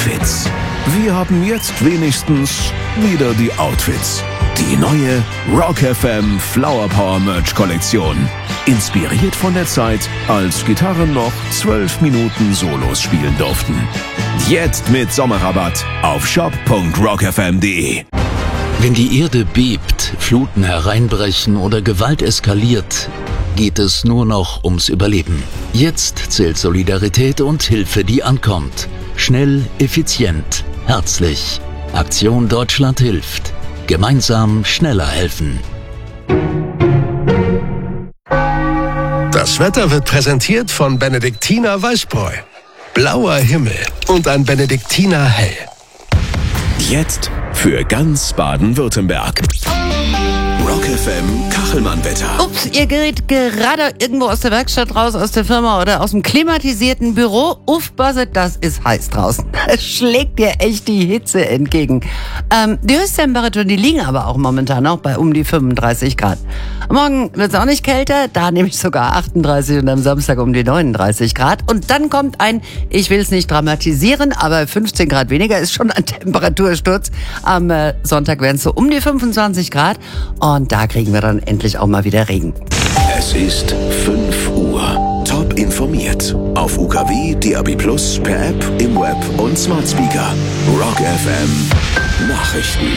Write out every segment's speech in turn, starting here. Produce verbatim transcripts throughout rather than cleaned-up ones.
Outfits. Wir haben jetzt wenigstens wieder die Outfits. Die neue Rock F M Flower Power Merch Kollektion. Inspiriert von der Zeit, als Gitarren noch zwölf Minuten Solos spielen durften. Jetzt mit Sommerrabatt auf shop punkt rock f m punkt de. Wenn die Erde bebt, Fluten hereinbrechen oder Gewalt eskaliert, geht es nur noch ums Überleben. Jetzt zählt Solidarität und Hilfe, die ankommt. Schnell, effizient, herzlich. Aktion Deutschland hilft. Gemeinsam schneller helfen. Das Wetter wird präsentiert von Benediktiner Weißbräu. Blauer Himmel und ein Benediktiner Hell. Jetzt für ganz Baden-Württemberg. Rock F M Kachelmann-Wetter. Ups, ihr gerät gerade irgendwo aus der Werkstatt raus, aus der Firma oder aus dem klimatisierten Büro. Uff, Buzzer, das ist heiß draußen. Es schlägt dir echt die Hitze entgegen. Ähm, die Höchsttemperaturen, die liegen aber auch momentan auch bei um die fünfunddreißig Grad. Morgen wird es auch nicht kälter, da nehme ich sogar achtunddreißig und am Samstag um die neununddreißig Grad. Und dann kommt ein, ich will es nicht dramatisieren, aber fünfzehn Grad weniger ist schon ein Temperatursturz. Am äh, Sonntag werden es so um die fünfundzwanzig Grad. Und da kriegen wir dann endlich auch mal wieder Regen. Es ist fünf Uhr. Top informiert. Auf U K W, D A B Plus, per App, im Web und Smart Speaker. Rock F M Nachrichten.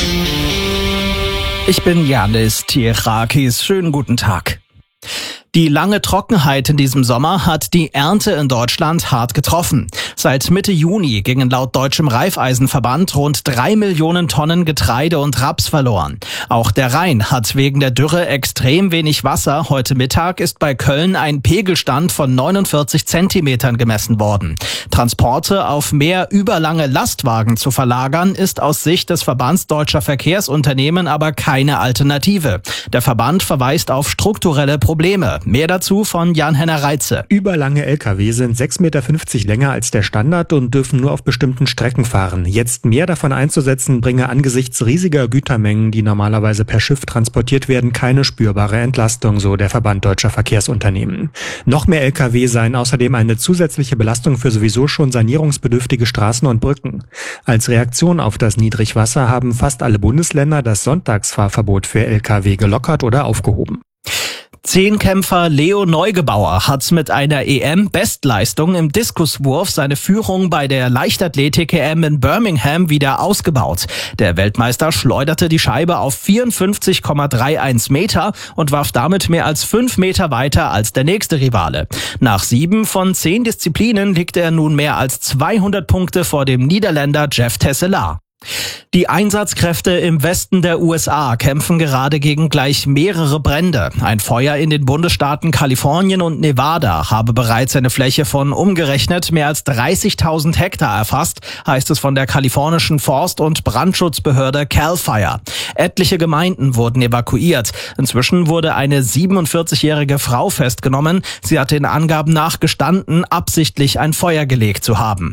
Ich bin Janis Tierakis. Schönen guten Tag. Die lange Trockenheit in diesem Sommer hat die Ernte in Deutschland hart getroffen. Seit Mitte Juni gingen laut Deutschem Raiffeisenverband rund drei Millionen Tonnen Getreide und Raps verloren. Auch der Rhein hat wegen der Dürre extrem wenig Wasser. Heute Mittag ist bei Köln ein Pegelstand von neunundvierzig Zentimetern gemessen worden. Transporte auf mehr überlange Lastwagen zu verlagern, ist aus Sicht des Verbands Deutscher Verkehrsunternehmen aber keine Alternative. Der Verband verweist auf strukturelle Probleme. Mehr dazu von Jan-Henner Reitze. Überlange L K W sind sechs Komma fünfzig Meter länger als der Standard und dürfen nur auf bestimmten Strecken fahren. Jetzt mehr davon einzusetzen, bringe angesichts riesiger Gütermengen, die normalerweise per Schiff transportiert werden, keine spürbare Entlastung, so der Verband Deutscher Verkehrsunternehmen. Noch mehr L K W seien außerdem eine zusätzliche Belastung für sowieso schon sanierungsbedürftige Straßen und Brücken. Als Reaktion auf das Niedrigwasser haben fast alle Bundesländer das Sonntagsfahrverbot für L K W gelockert oder aufgehoben. Zehnkämpfer Leo Neugebauer hat mit einer E M-Bestleistung im Diskuswurf seine Führung bei der Leichtathletik-E M in Birmingham wieder ausgebaut. Der Weltmeister schleuderte die Scheibe auf vierundfünfzig Komma einunddreißig Meter und warf damit mehr als fünf Meter weiter als der nächste Rivale. Nach sieben von zehn Disziplinen liegt er nun mehr als zweihundert Punkte vor dem Niederländer Jeff Tesselar. Die Einsatzkräfte im Westen der U S A kämpfen gerade gegen gleich mehrere Brände. Ein Feuer in den Bundesstaaten Kalifornien und Nevada habe bereits eine Fläche von umgerechnet mehr als dreißigtausend Hektar erfasst, heißt es von der kalifornischen Forst- und Brandschutzbehörde Cal Fire. Etliche Gemeinden wurden evakuiert. Inzwischen wurde eine siebenundvierzigjährige Frau festgenommen. Sie hatte in Angaben nach gestanden, absichtlich ein Feuer gelegt zu haben.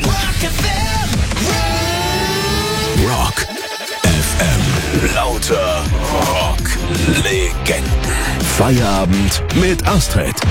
Rock F M. Lauter Rock-Legenden. Feierabend mit Astrid.